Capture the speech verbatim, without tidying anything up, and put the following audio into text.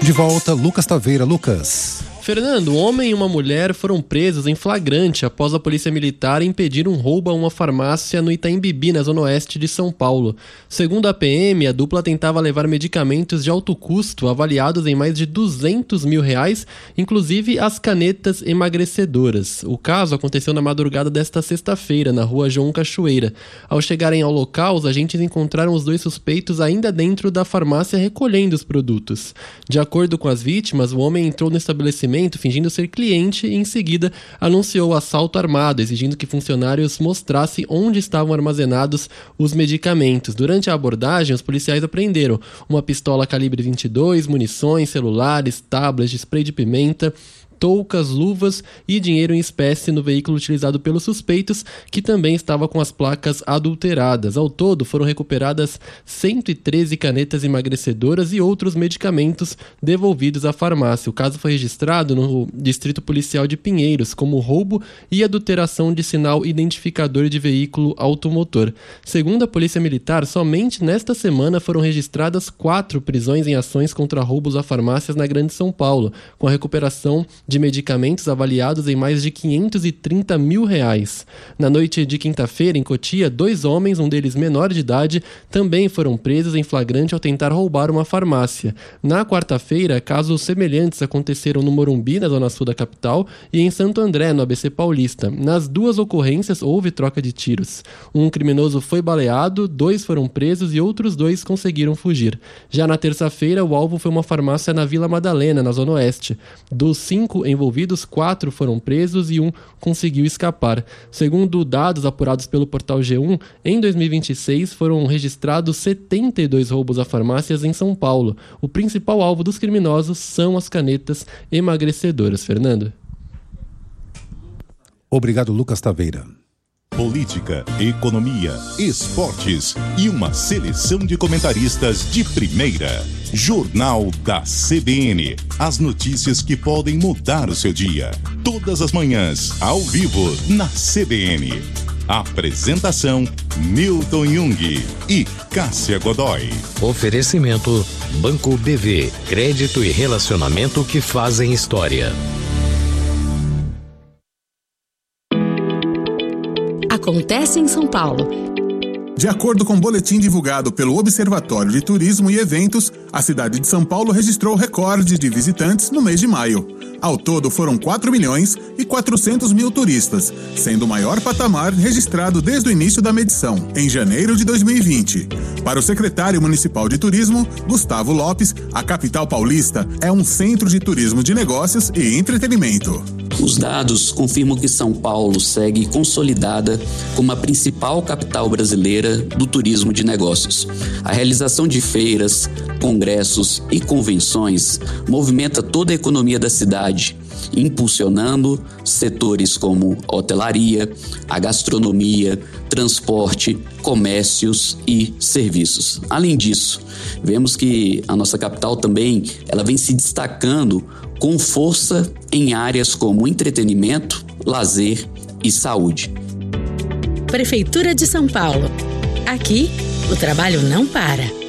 De volta, Lucas Taveira. Lucas. Fernando, um homem e uma mulher foram presos em flagrante após a polícia militar impedir um roubo a uma farmácia no Itaim Bibi, na zona oeste de São Paulo. Segundo a P M, a dupla tentava levar medicamentos de alto custo avaliados em mais de duzentos mil reais, inclusive as canetas emagrecedoras. O caso aconteceu na madrugada desta sexta-feira, na rua João Cachoeira. Ao chegarem ao local, os agentes encontraram os dois suspeitos ainda dentro da farmácia recolhendo os produtos. De acordo com as vítimas, o homem entrou no estabelecimento fingindo ser cliente e em seguida anunciou o assalto armado, exigindo que funcionários mostrassem onde estavam armazenados os medicamentos. Durante a abordagem, os policiais apreenderam uma pistola calibre vinte e dois, munições, celulares, tablets, spray de pimenta, toucas, luvas e dinheiro em espécie no veículo utilizado pelos suspeitos, que também estava com as placas adulteradas. Ao todo, foram recuperadas cento e treze canetas emagrecedoras e outros medicamentos devolvidos à farmácia. O caso foi registrado no Distrito Policial de Pinheiros como roubo e adulteração de sinal identificador de veículo automotor. Segundo a Polícia Militar, somente nesta semana foram registradas quatro prisões em ações contra roubos a farmácias na Grande São Paulo, com a recuperação de medicamentos avaliados em mais de quinhentos e trinta mil reais. Na noite de quinta-feira, em Cotia, dois homens, um deles menor de idade, também foram presos em flagrante ao tentar roubar uma farmácia. Na quarta-feira, casos semelhantes aconteceram no Morumbi, na zona sul da capital, e em Santo André, no A B C Paulista. Nas duas ocorrências, houve troca de tiros. Um criminoso foi baleado, dois foram presos e outros dois conseguiram fugir. Já na terça-feira, o alvo foi uma farmácia na Vila Madalena, na zona oeste. Dos cinco envolvidos, quatro foram presos e um conseguiu escapar. Segundo dados apurados pelo portal G um, em dois mil e vinte e seis foram registrados setenta e dois roubos a farmácias em São Paulo. O principal alvo dos criminosos são as canetas emagrecedoras. Fernando. Obrigado, Lucas Taveira. Política, economia, esportes e uma seleção de comentaristas de primeira. Jornal da C B N. As notícias que podem mudar o seu dia. Todas as manhãs, ao vivo, na C B N. Apresentação: Newton Jung e Cássia Godoy. Oferecimento: Banco B V. Crédito e relacionamento que fazem história. Acontece em São Paulo. De acordo com o boletim divulgado pelo Observatório de Turismo e Eventos, a cidade de São Paulo registrou recorde de visitantes no mês de maio. Ao todo, foram quatro milhões e quatrocentos mil turistas, sendo o maior patamar registrado desde o início da medição, em janeiro de dois mil e vinte. Para o secretário municipal de turismo, Gustavo Lopes, a capital paulista é um centro de turismo de negócios e entretenimento. Os dados confirmam que São Paulo segue consolidada como a principal capital brasileira do turismo de negócios. A realização de feiras, congressos e convenções movimenta toda a economia da cidade, impulsionando setores como hotelaria, a gastronomia, transporte, comércios e serviços. Além disso, vemos que a nossa capital também ela vem se destacando com força em áreas como entretenimento, lazer e saúde. Prefeitura de São Paulo. Aqui, o trabalho não para.